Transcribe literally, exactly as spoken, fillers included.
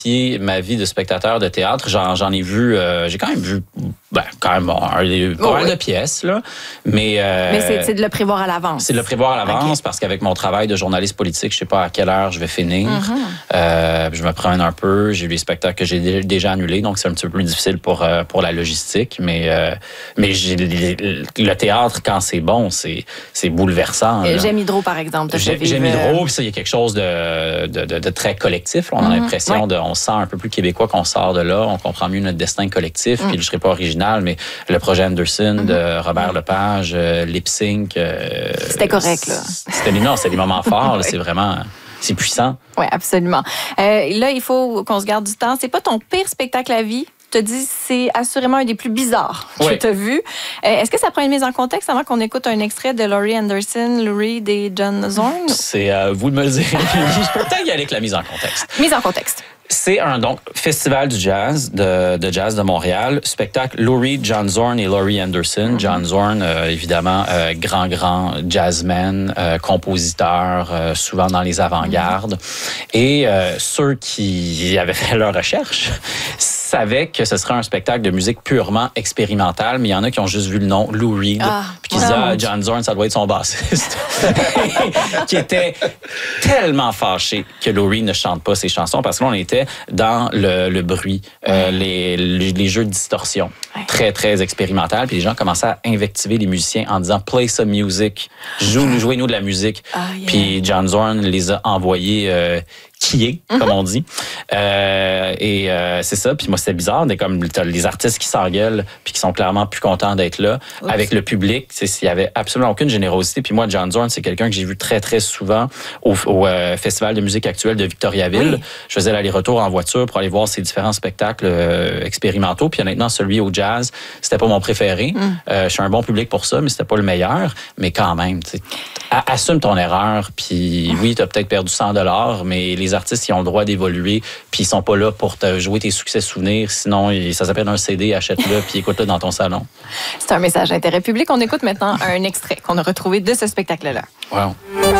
ma vie de spectateur de théâtre, j'en, j'en ai vu, euh, j'ai quand même vu, ben, quand même, bon, un, pas oh, mal oui. de pièces, là. Mais, euh, mais c'est, c'est de le prévoir à l'avance. C'est de le prévoir à l'avance okay. parce qu'avec mon travail de journaliste politique, je sais pas à quelle heure je vais finir. Mm-hmm. Euh, je me promène un peu. J'ai eu des spectacles que j'ai déjà annulés, donc c'est un petit peu plus difficile pour, euh, pour la logistique. Mais, euh, mais j'ai, le théâtre, quand c'est bon, c'est, c'est bouleversant. Euh, J'aime Hydro, par exemple. J'ai, J'aime Hydro, puis ça, il y a quelque chose de, de, de, de très collectif. Là. On a mm-hmm. l'impression, ouais. de, on se sent un peu plus québécois qu'on sort de là. On comprend mieux notre destin collectif. Mm. Puis je serai pas original, mais le projet Anderson mm-hmm. de Robert mm. Lepage, euh, Lip Sync. Euh, c'était correct, là. C'était, non, c'était des moments forts. Là, c'est vraiment... C'est puissant. Oui, absolument. Euh, là, il faut qu'on se garde du temps. C'est pas ton pire spectacle à vie. Je te dis, c'est assurément un des plus bizarres que oui. tu as vu. Euh, est-ce que ça prend une mise en contexte avant qu'on écoute un extrait de Laurie Anderson, Lou Reed et John Zorn? C'est à vous de me le dire. Je peux peut-être y aller avec la mise en contexte. Mise en contexte. C'est un donc festival du jazz de, de jazz de Montréal, spectacle Lou Reed, John Zorn et Laurie Anderson. Mm-hmm. John Zorn, euh, évidemment, euh, grand grand jazzman, euh, compositeur, euh, souvent dans les avant-gardes. Mm-hmm. Et euh, ceux qui avaient fait leur recherche savaient que ce serait un spectacle de musique purement expérimentale, mais il y en a qui ont juste vu le nom Lou Reed, ah, puis qui disaient ah, John Zorn, ça doit être son bassiste, qui était tellement fâché que Lou Reed ne chante pas ses chansons parce que là on était dans le, le bruit, euh, ouais. les, les, les jeux de distorsion, ouais. très, très expérimental. Puis les gens commençaient à invectiver les musiciens en disant « Play some music, joue, jouez-nous de la musique oh, ». Yeah. Puis John Zorn les a envoyés euh, qui est, mm-hmm. comme on dit. Euh, et euh, c'est ça. Puis moi, c'était bizarre. Mais comme t'as les artistes qui s'engueulent puis qui sont clairement plus contents d'être là. Oups. Avec le public, il y avait absolument aucune générosité. Puis moi, John Zorn, c'est quelqu'un que j'ai vu très, très souvent au, au euh, Festival de musique actuelle de Victoriaville. Oui. Je faisais l'aller-retour en voiture pour aller voir ces différents spectacles euh, expérimentaux. Puis honnêtement, celui au jazz, c'était pas mon préféré. Mm. Euh, je suis un bon public pour ça, mais c'était pas le meilleur. Mais quand même, tu sais, assume ton erreur. Puis oui, t'as peut-être perdu cent dollars, mais les artistes, ils ont le droit d'évoluer, puis ils sont pas là pour te jouer tes succès souvenirs. Sinon, ça s'appelle un C D, achète-le, puis écoute-le dans ton salon. C'est un message d'intérêt public. On écoute maintenant un extrait qu'on a retrouvé de ce spectacle-là. Wow.